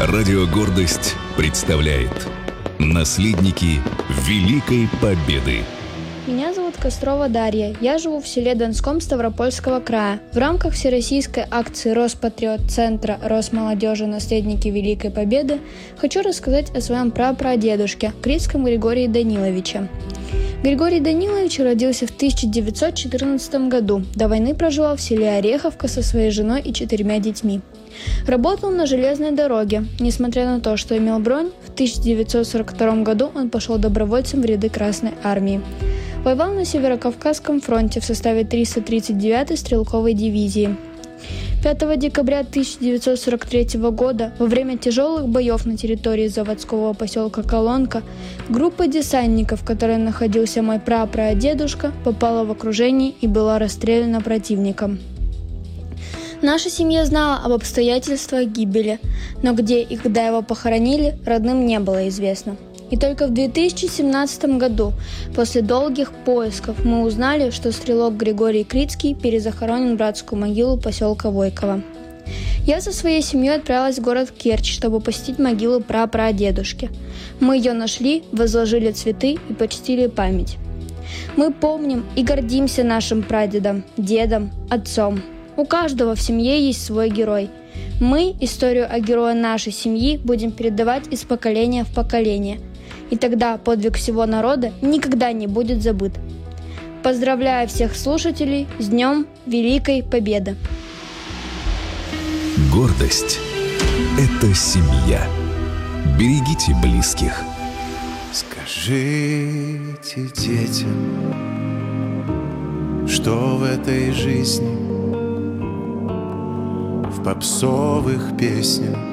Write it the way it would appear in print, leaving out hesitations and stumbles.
Радио «Гордость» представляет «Наследники Великой Победы». Меня зовут Кострова Дарья. Я живу в селе Донском Ставропольского края. В рамках всероссийской акции Роспатриот-центра Росмолодежи «Наследники Великой Победы» хочу рассказать о своем прапрадедушке Крицком Григории Даниловиче. Григорий Данилович родился в 1914 году. До войны проживал в селе Ореховка со своей женой и 4 детьми. Работал на железной дороге. Несмотря на то, что имел бронь, в 1942 году он пошел добровольцем в ряды Красной армии. Воевал на Северокавказском фронте в составе 339-й стрелковой дивизии. 5 декабря 1943 года, во время тяжелых боев на территории заводского поселка Колонка, группа десантников, в которой находился мой прапрадедушка, попала в окружение и была расстреляна противником. Наша семья знала об обстоятельствах гибели, но где и когда его похоронили, родным не было известно. И только в 2017 году, после долгих поисков, мы узнали, что стрелок Григорий Крицкий перезахоронен в братскую могилу поселка Войково. Я со своей семьей отправилась в город Керчь, чтобы посетить могилу прапрадедушки. Мы ее нашли, возложили цветы и почтили память. Мы помним и гордимся нашим прадедом, дедом, отцом. У каждого в семье есть свой герой. Мы историю о герое нашей семьи будем передавать из поколения в поколение. И тогда подвиг всего народа никогда не будет забыт. Поздравляю всех слушателей с Днем Великой Победы! Гордость – это семья. Берегите близких. Скажите детям, что в этой жизни в попсовых песнях